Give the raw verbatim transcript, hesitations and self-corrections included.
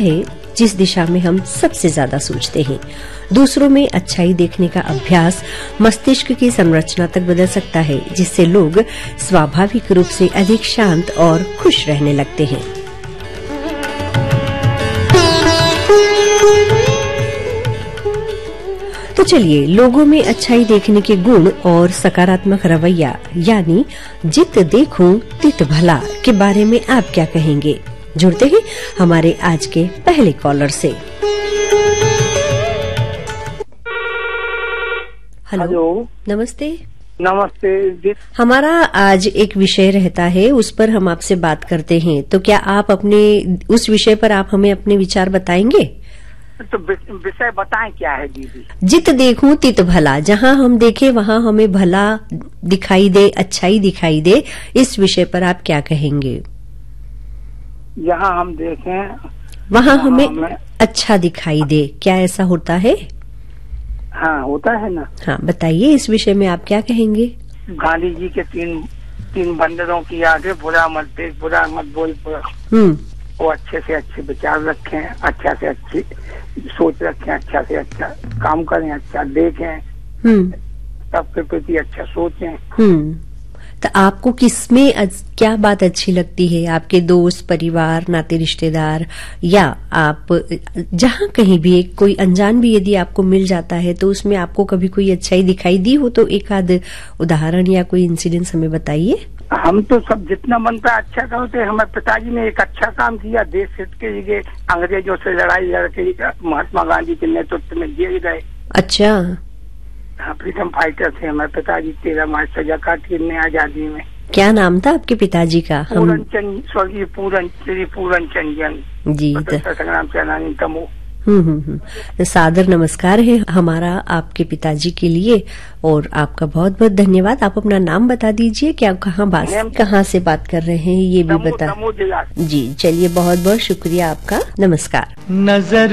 है जिस दिशा में हम सबसे ज्यादा सोचते हैं। दूसरों में अच्छाई देखने का अभ्यास मस्तिष्क की संरचना तक बदल सकता है, जिससे लोग स्वाभाविक रूप से अधिक शांत और खुश रहने लगते हैं। तो चलिए, लोगों में अच्छाई देखने के गुण और सकारात्मक रवैया यानी जित देखूं तित भला के बारे में आप क्या कहेंगे? जुड़ते हैं हमारे आज के पहले कॉलर से। हेलो, नमस्ते। नमस्ते जी। हमारा आज एक विषय रहता है, उस पर हम आपसे बात करते हैं, तो क्या आप अपने उस विषय पर आप हमें अपने विचार बताएंगे? तो विषय बताएं क्या है दीदी? जित देखूं तित भला, जहां हम देखें वहां हमें भला दिखाई दे, अच्छाई दिखाई दे, इस विषय पर आप क्या कहेंगे? जहाँ हम देखें वहाँ हमें, हमें अच्छा दिखाई दे, क्या ऐसा होता है? हाँ, होता है ना। हाँ, बताइए इस विषय में आप क्या कहेंगे? गांधी जी के तीन तीन बंदरों की याद है, बुरा मत देख, बुरा मत बोल, बुरा। हम्म वो अच्छे से अच्छे विचार रखें, अच्छा से अच्छी सोच रखें, अच्छा से अच्छा काम करें, अच्छा देखें, हम्म सबके प्रति अच्छा सोचें। हम्म तो आपको किसमें क्या बात अच्छी लगती है? आपके दोस्त, परिवार, नाते रिश्तेदार, या आप जहाँ कहीं भी एक कोई अनजान भी यदि आपको मिल जाता है तो उसमें आपको कभी कोई अच्छाई दिखाई दी हो तो एक आध उदाहरण या कोई इंसिडेंस हमें बताइए। हम तो सब जितना बनता है अच्छा करते। हमारे पिताजी ने एक अच्छा काम किया, देश हित के लिए अंग्रेजों से लड़ाई लड़के महात्मा गांधी के नेतृत्व में जेल गए। अच्छा। हाँ, फ्रीडम फाइटर थे हमारे पिताजी। तेरह मार्च सजा काट के आजादी में। क्या नाम था आपके पिताजी का? पूरन चंद, स्वर्गीय पूरन श्री पूरन चंद जी, संग्राम सेनानी तमो। हम्म हम्म हम्म सादर नमस्कार है हमारा आपके पिताजी के लिए, और आपका बहुत बहुत धन्यवाद। आप अपना नाम बता दीजिए कि आप कहाँ बात कहाँ से बात कर रहे हैं, ये भी बता। जी, चलिए, बहुत बहुत शुक्रिया आपका। नमस्कार। नजर